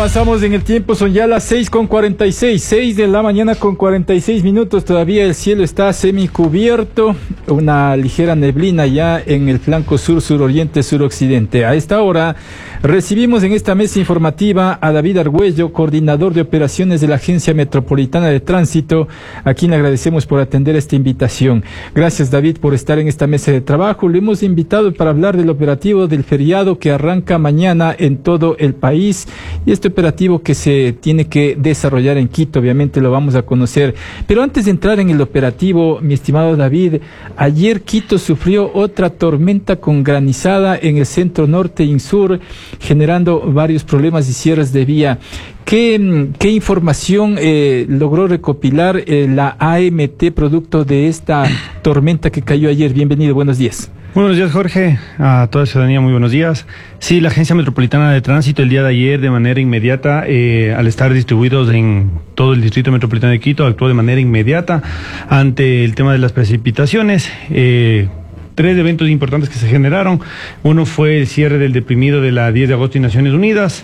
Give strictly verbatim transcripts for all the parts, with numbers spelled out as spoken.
Avanzamos en el tiempo, son ya las seis con cuarenta y seis, seis de la mañana con cuarenta y seis minutos, todavía el cielo está semicubierto, una ligera neblina ya en el flanco sur, suroriente, suroccidente. A esta hora recibimos en esta mesa informativa a David Argüello, coordinador de operaciones de la Agencia Metropolitana de Tránsito, a quien le agradecemos por atender esta invitación. Gracias, David, por estar en esta mesa de trabajo. Lo hemos invitado para hablar del operativo del feriado que arranca mañana en todo el país. Y este operativo que se tiene que desarrollar en Quito, obviamente lo vamos a conocer. Pero antes de entrar en el operativo, mi estimado David, ayer Quito sufrió otra tormenta con granizada en el centro norte y sur, generando varios problemas y cierres de vía. ¿Qué, qué información eh, logró recopilar eh, la A M T producto de esta tormenta que cayó ayer? Bienvenido, buenos días. Buenos días, Jorge, a toda la ciudadanía, muy buenos días. Sí, la Agencia Metropolitana de Tránsito el día de ayer, de manera inmediata, eh, al estar distribuidos en todo el Distrito Metropolitano de Quito, actuó de manera inmediata ante el tema de las precipitaciones. Eh, Tres eventos importantes que se generaron. Uno fue el cierre del deprimido de la diez de agosto y Naciones Unidas.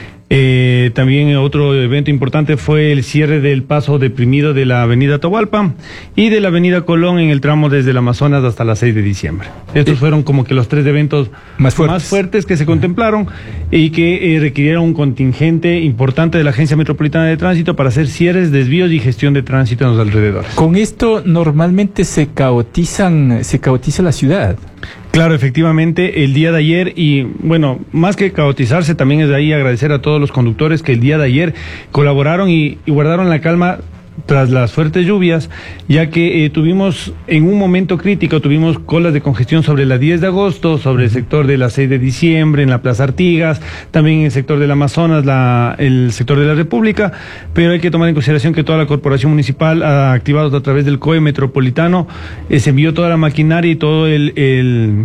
Eh, también otro evento importante fue el cierre del paso deprimido de la avenida Atahualpa y de la avenida Colón en el tramo desde el Amazonas hasta la seis de diciembre. Estos eh, fueron como que los tres eventos más fuertes, más fuertes que se contemplaron y que eh, requirieron un contingente importante de la Agencia Metropolitana de Tránsito para hacer cierres, desvíos y gestión de tránsito en los alrededores. Con esto normalmente se caotizan, se caotiza la ciudad. Claro, efectivamente, el día de ayer, y bueno, más que caotizarse, también es de ahí agradecer a todos los conductores que el día de ayer colaboraron y, y guardaron la calma tras las fuertes lluvias, ya que eh, tuvimos en un momento crítico, tuvimos colas de congestión sobre la diez de agosto, sobre el sector de la seis de diciembre, en la Plaza Artigas, también en el sector del Amazonas, la, el sector de la República, pero hay que tomar en consideración que toda la corporación municipal, ha activado a través del C O E metropolitano, eh, se envió toda la maquinaria y todo el, el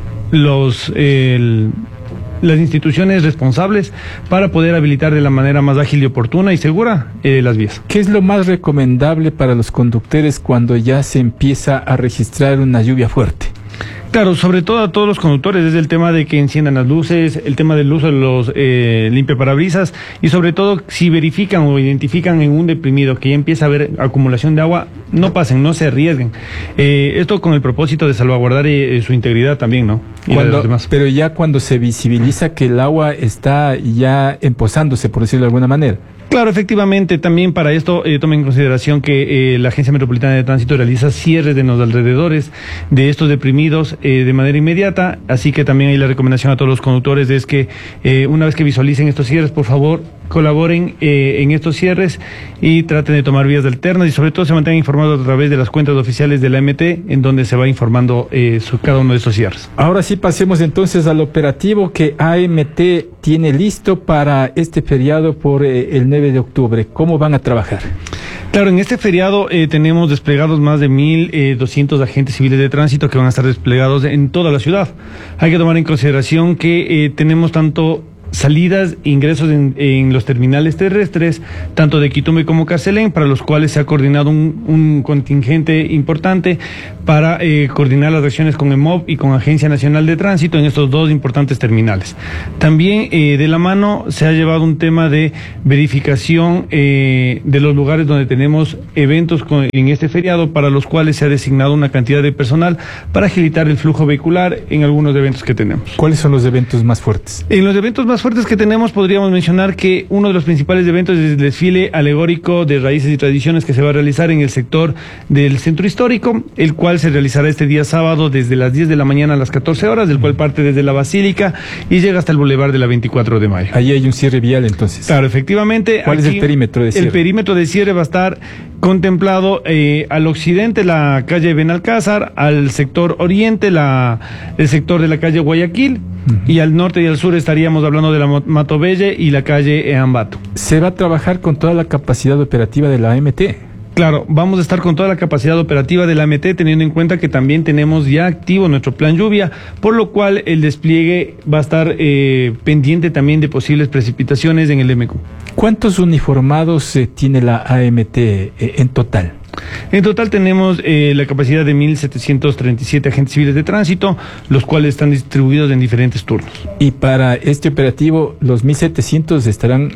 los el, las instituciones responsables para poder habilitar de la manera más ágil y oportuna y segura eh, las vías. ¿Qué es lo más recomendable para los conductores cuando ya se empieza a registrar una lluvia fuerte? Claro, sobre todo a todos los conductores, es el tema de que enciendan las luces, el tema del uso de los eh, limpiaparabrisas y sobre todo si verifican o identifican en un deprimido que ya empieza a haber acumulación de agua, no pasen, no se arriesguen. Eh, esto con el propósito de salvaguardar eh, su integridad también, ¿no? Y cuando, de los demás. Pero ya cuando se visibiliza que el agua está ya empozándose, por decirlo de alguna manera. Claro, efectivamente, también para esto eh, tomen en consideración que eh, la Agencia Metropolitana de Tránsito realiza cierres de los alrededores de estos deprimidos eh, de manera inmediata, así que también hay la recomendación a todos los conductores es que eh, una vez que visualicen estos cierres, por favor, colaboren eh, en estos cierres y traten de tomar vías alternas y sobre todo se mantengan informados a través de las cuentas oficiales de la A M T, en donde se va informando eh, su, cada uno de estos cierres. Ahora sí pasemos entonces al operativo que A M T tiene listo para este feriado por eh, el nueve de octubre. ¿Cómo van a trabajar? Claro, en este feriado eh, tenemos desplegados más de mil doscientos agentes civiles de tránsito que van a estar desplegados en toda la ciudad. Hay que tomar en consideración que eh, tenemos tanto salidas e ingresos en, en los terminales terrestres, tanto de Quitumbe como Carcelén, para los cuales se ha coordinado un, un contingente importante para eh, coordinar las acciones con EMOV y con Agencia Nacional de Tránsito en estos dos importantes terminales. También eh, de la mano se ha llevado un tema de verificación eh, de los lugares donde tenemos eventos con, en este feriado, para los cuales se ha designado una cantidad de personal para agilitar el flujo vehicular en algunos eventos que tenemos. ¿Cuáles son los eventos más fuertes? En los eventos más fuertes que tenemos podríamos mencionar que uno de los principales eventos es el desfile alegórico de raíces y tradiciones que se va a realizar en el sector del centro histórico, el cual se realizará este día sábado desde las diez de la mañana a las catorce horas, del cual parte desde la Basílica y llega hasta el Boulevard de la veinticuatro de mayo. Ahí hay un cierre vial entonces. Claro, efectivamente. ¿Cuál aquí, es el perímetro de cierre? El perímetro de cierre va a estar contemplado eh, al occidente la calle Benalcázar, al sector oriente la, el sector de la calle Guayaquil, uh-huh. y al norte y al sur estaríamos hablando de la Matobelle y la calle Ambato. ¿Se va a trabajar con toda la capacidad operativa de la A M T? Claro, vamos a estar con toda la capacidad operativa de la A M T, teniendo en cuenta que también tenemos ya activo nuestro plan lluvia, por lo cual el despliegue va a estar eh, pendiente también de posibles precipitaciones en el M Q. ¿Cuántos uniformados eh, tiene la A M T eh, en total? En total tenemos eh, la capacidad de mil setecientos treinta y siete agentes civiles de tránsito, los cuales están distribuidos en diferentes turnos. Y para este operativo, los mil setecientos estarán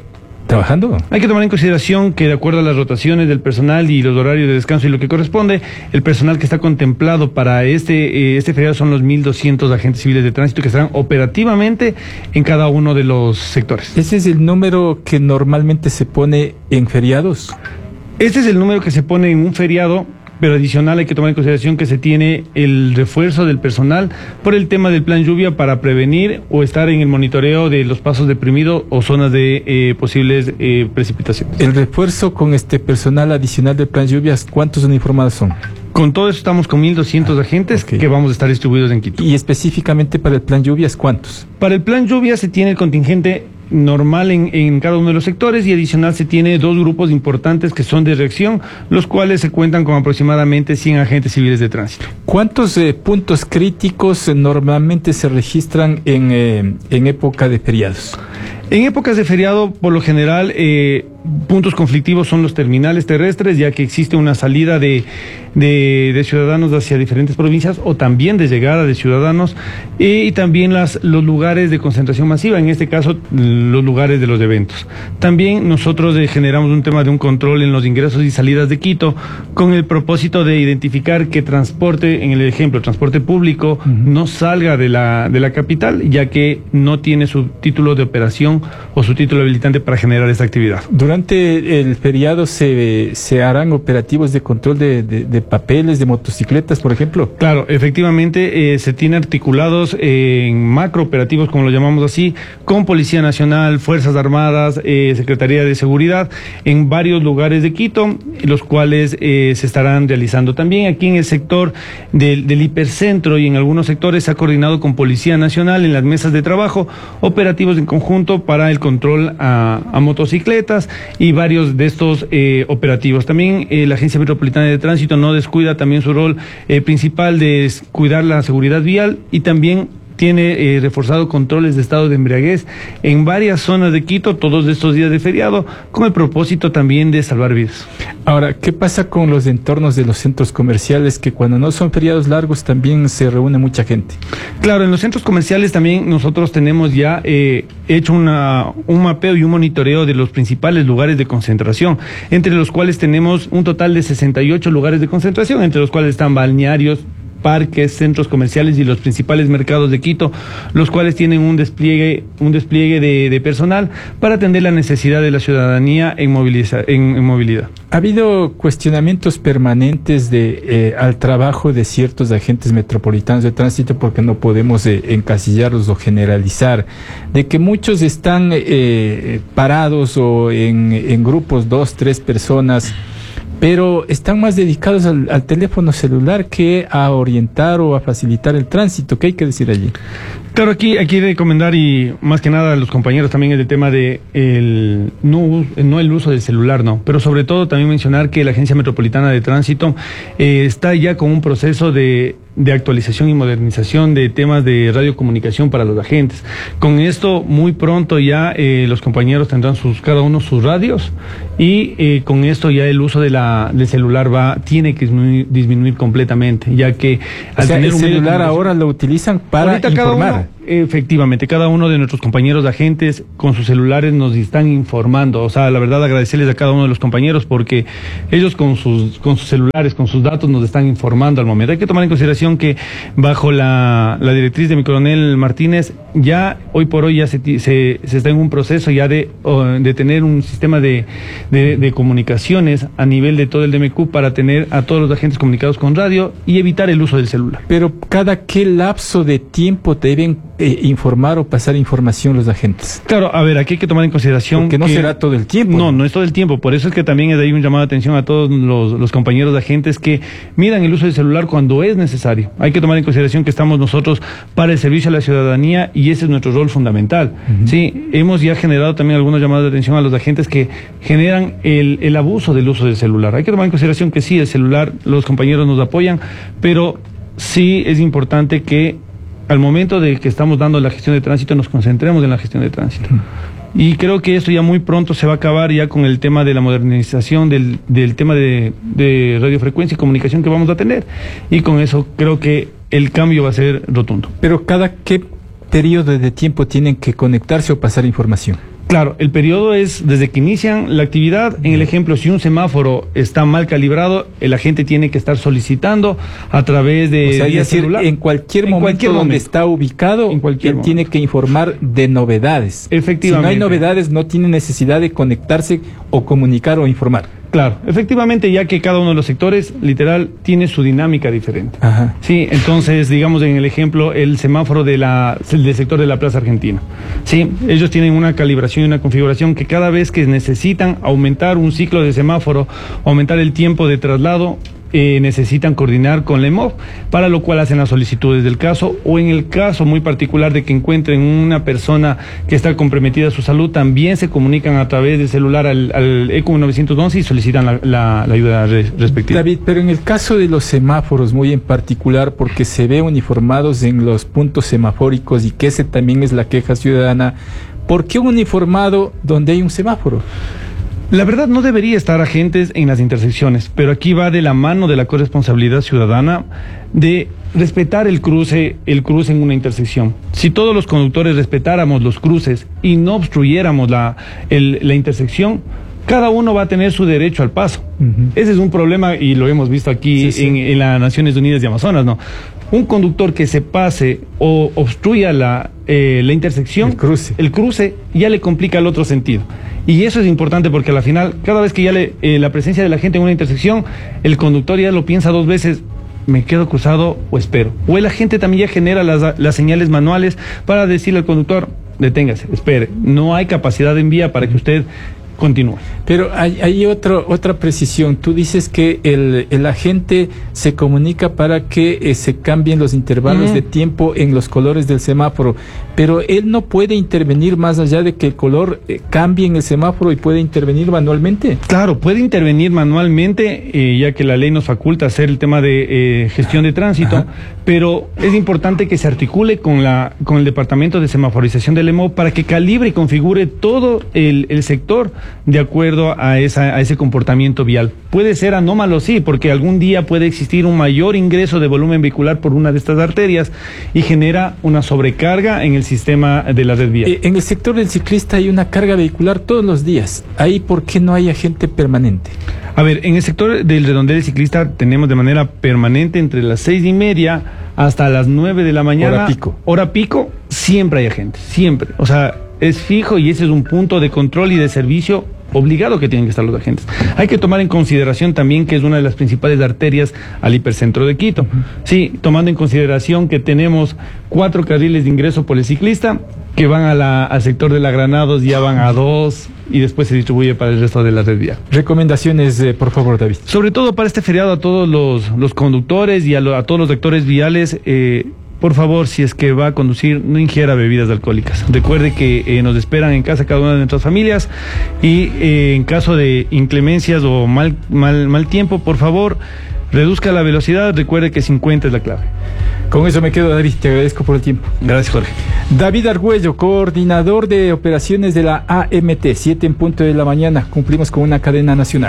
¿Trabajando? Hay que tomar en consideración que de acuerdo a las rotaciones del personal y los horarios de descanso y lo que corresponde, el personal que está contemplado para este, eh, este feriado son los mil doscientos agentes civiles de tránsito que estarán operativamente en cada uno de los sectores. ¿Ese es el número que normalmente se pone en feriados? Este es el número que se pone en un feriado, pero adicional hay que tomar en consideración que se tiene el refuerzo del personal por el tema del plan lluvia para prevenir o estar en el monitoreo de los pasos deprimidos o zonas de eh, posibles eh, precipitaciones. El refuerzo con este personal adicional del plan lluvias, ¿cuántos uniformados son? Con todo eso estamos con mil doscientos agentes okay. que vamos a estar distribuidos en Quito. ¿Y específicamente para el plan lluvias cuántos? Para el plan lluvia se tiene el contingente normal en, en cada uno de los sectores y adicional se tiene dos grupos importantes que son de reacción, los cuales se cuentan con aproximadamente cien agentes civiles de tránsito. ¿Cuántos eh, puntos críticos eh, normalmente se registran en, eh, en época de feriados? En épocas de feriado, por lo general, eh, puntos conflictivos son los terminales terrestres, ya que existe una salida de, de, de ciudadanos hacia diferentes provincias o también de llegada de ciudadanos eh, y también las, los lugares de concentración masiva, en este caso los lugares de los eventos. También nosotros eh, generamos un tema de un control en los ingresos y salidas de Quito con el propósito de identificar que transporte, en el ejemplo, transporte público, uh-huh. no salga de la, de la capital, ya que no tiene su título de operación o su título habilitante para generar esta actividad. Durante el feriado se, se harán operativos de control de, de, de papeles, de motocicletas, por ejemplo. Claro, efectivamente eh, se tiene articulados eh, en macro operativos, como lo llamamos así, con Policía Nacional, Fuerzas Armadas, eh, Secretaría de Seguridad, en varios lugares de Quito, los cuales eh, se estarán realizando. También aquí en el sector del, del hipercentro y en algunos sectores se ha coordinado con Policía Nacional en las mesas de trabajo, operativos en conjunto para el control a, a motocicletas y varios de estos eh, operativos. También eh, la Agencia Metropolitana de Tránsito no descuida también su rol eh, principal de cuidar la seguridad vial y también tiene eh, reforzado controles de estado de embriaguez en varias zonas de Quito todos estos días de feriado con el propósito también de salvar vidas. Ahora, ¿qué pasa con los entornos de los centros comerciales que cuando no son feriados largos también se reúne mucha gente? Claro, en los centros comerciales también nosotros tenemos ya eh, hecho una, un mapeo y un monitoreo de los principales lugares de concentración, entre los cuales tenemos un total de sesenta y ocho lugares de concentración, entre los cuales están balnearios, parques, centros comerciales y los principales mercados de Quito, los cuales tienen un despliegue, un despliegue de, de personal para atender la necesidad de la ciudadanía en, moviliza, en, en movilidad. ¿Ha habido cuestionamientos permanentes de, eh, al trabajo de ciertos agentes metropolitanos de tránsito, porque no podemos eh, encasillarlos o generalizar, de que muchos están eh, parados o en, en grupos, dos, tres personas, pero están más dedicados al, al teléfono celular que a orientar o a facilitar el tránsito? ¿Qué hay que decir allí? Claro, aquí hay que recomendar, y más que nada a los compañeros también, el tema de el no, no el uso del celular, no, pero sobre todo también mencionar que la Agencia Metropolitana de Tránsito eh, está ya con un proceso de de actualización y modernización de temas de radiocomunicación para los agentes. Con esto, muy pronto ya eh, los compañeros tendrán sus cada uno sus radios y eh, con esto ya el uso de la del celular va tiene que disminuir, disminuir completamente, ya que al o sea, tener el un celular ahora lo utilizan para ahorita informar. Cada uno, efectivamente, cada uno de nuestros compañeros de agentes con sus celulares nos están informando. O sea, la verdad, agradecerles a cada uno de los compañeros porque ellos con sus con sus celulares, con sus datos nos están informando al momento. Hay que tomar en consideración que bajo la, la directriz de mi coronel Martínez, ya hoy por hoy ya se, se, se está en un proceso ya de, de tener un sistema de, de, de comunicaciones a nivel de todo el D M Q para tener a todos los agentes comunicados con radio y evitar el uso del celular. Pero ¿cada qué lapso de tiempo deben eh, informar o pasar información los agentes? Claro, a ver, aquí hay que tomar en consideración porque no que, será todo el tiempo. No, no es todo el tiempo. Por eso es que también es de ahí un llamado de atención a todos los, los compañeros de agentes que midan el uso del celular cuando es necesario. Hay que tomar en consideración que estamos nosotros para el servicio a la ciudadanía y ese es nuestro rol fundamental. Uh-huh. Sí, hemos ya generado también algunos llamados de atención a los agentes que generan el, el abuso del uso del celular. Hay que tomar en consideración que sí, el celular, los compañeros nos apoyan, pero sí es importante que al momento de que estamos dando la gestión de tránsito nos concentremos en la gestión de tránsito. Uh-huh. Y creo que esto ya muy pronto se va a acabar ya con el tema de la modernización del, del tema de, de radiofrecuencia y comunicación que vamos a tener. Y con eso creo que el cambio va a ser rotundo. Pero ¿cada qué periodo de tiempo tienen que conectarse o pasar información? Claro, el periodo es desde que inician la actividad. En el ejemplo, si un semáforo está mal calibrado, el agente tiene que estar solicitando a través de... O sea, vía decir, celular. en cualquier En momento cualquier donde momento. está ubicado, En cualquier él momento. tiene que informar de novedades. Efectivamente. Si no hay novedades, no tiene necesidad de conectarse o comunicar o informar. Claro, efectivamente, ya que cada uno de los sectores, literal, tiene su dinámica diferente. Ajá. Sí, entonces, digamos en el ejemplo, el semáforo de la, del sector de la Plaza Argentina. Sí, ellos tienen una calibración y una configuración que cada vez que necesitan aumentar un ciclo de semáforo, aumentar el tiempo de traslado, Eh, necesitan coordinar con la E M O F, para lo cual hacen las solicitudes del caso, o en el caso muy particular de que encuentren una persona que está comprometida a su salud, también se comunican a través del celular al, al E C O nueve once y solicitan la, la, la ayuda res, respectiva. David, pero en el caso de los semáforos, muy en particular, porque se ve uniformados en los puntos semafóricos y que ese también es la queja ciudadana, ¿por qué uniformado donde hay un semáforo? La verdad, no debería estar agentes en las intersecciones, pero aquí va de la mano de la corresponsabilidad ciudadana de respetar el cruce, el cruce en una intersección. Si todos los conductores respetáramos los cruces y no obstruyéramos la, el, la intersección, cada uno va a tener su derecho al paso. Uh-huh. Ese es un problema y lo hemos visto aquí sí, sí. En, en las Naciones Unidas de Amazonas, ¿no? Un conductor que se pase o obstruya la, eh, la intersección, el cruce. el cruce ya le complica el otro sentido. Y eso es importante porque a la final, cada vez que ya le, eh, la presencia de la gente en una intersección, el conductor ya lo piensa dos veces, me quedo cruzado o espero. O el agente también ya genera las, las señales manuales para decirle al conductor, deténgase, espere, no hay capacidad en vía para que usted continúe. Pero hay, hay otro, otra precisión. Tú dices que el, el agente se comunica para que eh, se cambien los intervalos uh-huh. de tiempo en los colores del semáforo, pero él no puede intervenir más allá de que el color eh, cambie en el semáforo y puede intervenir manualmente. Claro, puede intervenir manualmente, eh, ya que la ley nos faculta hacer el tema de eh, gestión de tránsito, uh-huh. pero es importante que se articule con, la, con el Departamento de Semaforización del E M O para que calibre y configure todo el, el sector de acuerdo a, esa, a ese comportamiento vial. Puede ser anómalo, sí, porque algún día puede existir un mayor ingreso de volumen vehicular por una de estas arterias y genera una sobrecarga en el sistema de la red vial. Eh, en el sector del ciclista hay una carga vehicular todos los días. Ahí, ¿por qué no hay agente permanente? A ver, en el sector del redondel ciclista tenemos de manera permanente entre las seis y media hasta las nueve de la mañana. Hora pico. Hora pico, siempre hay agentes, siempre. O sea, es fijo y ese es un punto de control y de servicio obligado que tienen que estar los agentes. Hay que tomar en consideración también que es una de las principales arterias al hipercentro de Quito. Uh-huh. Sí, tomando en consideración que tenemos cuatro carriles de ingreso por el ciclista, que van a la, al sector de la Granados, ya van a dos y después se distribuye para el resto de la red vial. Recomendaciones, eh, por favor, David. Sobre todo para este feriado a todos los, los conductores y a, lo, a todos los actores viales, eh, por favor, si es que va a conducir, no ingiera bebidas alcohólicas. Recuerde que eh, nos esperan en casa cada una de nuestras familias y eh, en caso de inclemencias o mal, mal, mal tiempo, por favor, reduzca la velocidad. Recuerde que cincuenta es la clave. Con eso me quedo, David. Te agradezco por el tiempo. Gracias, Jorge. David Argüello, coordinador de operaciones de la A M T, siete en punto de la mañana. Cumplimos con una cadena nacional.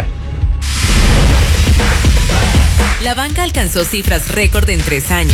La banca alcanzó cifras récord en tres años.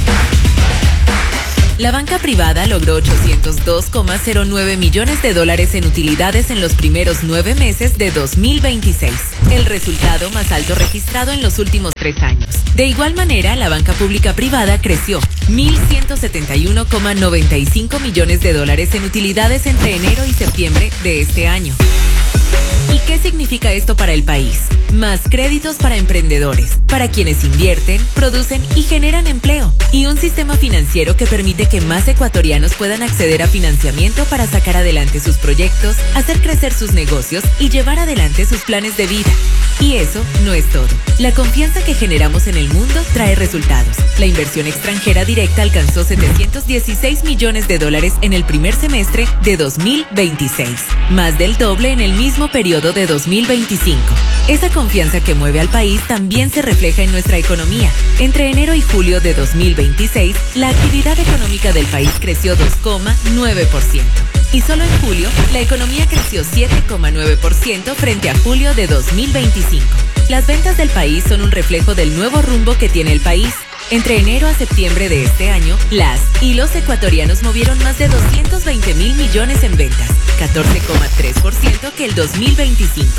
La banca privada logró ochocientos dos coma cero nueve millones de dólares en utilidades en los primeros nueve meses de dos mil veintiséis, el resultado más alto registrado en los últimos tres años. De igual manera, la banca pública privada creció mil ciento setenta y uno coma noventa y cinco millones de dólares en utilidades entre enero y septiembre de este año. ¿Y qué significa esto para el país? Más créditos para emprendedores, para quienes invierten, producen y generan empleo. Y un sistema financiero que permite que más ecuatorianos puedan acceder a financiamiento para sacar adelante sus proyectos, hacer crecer sus negocios y llevar adelante sus planes de vida. Y eso no es todo. La confianza que generamos en el mundo trae resultados. La inversión extranjera directa alcanzó setecientos dieciséis millones de dólares en el primer semestre de dos mil veintiséis, más del doble en el mismo periodo de dos mil veinticinco. Esa confianza que mueve al país también se refleja en nuestra economía. Entre enero y julio de dos mil veintiséis, la actividad económica del país creció dos coma nueve por ciento. Y solo en julio, la economía creció siete coma nueve por ciento frente a julio de dos mil veinticinco. Las ventas del país son un reflejo del nuevo rumbo que tiene el país. Entre enero a septiembre de este año, las y los ecuatorianos movieron más de doscientos veinte mil millones en ventas, catorce coma tres por ciento que el dos mil veinticinco.